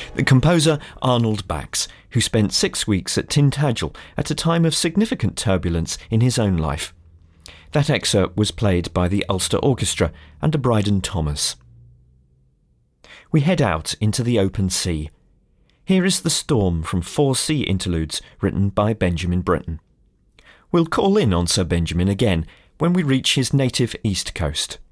The composer Arnold Bax, who spent 6 weeks at Tintagel at a time of significant turbulence in his own life. That excerpt was played by the Ulster Orchestra under Bryden Thomas. We head out into the open sea. Here is The Storm from 4 sea interludes written by Benjamin Britten. We'll call in on Sir Benjamin again when we reach his native East Coast.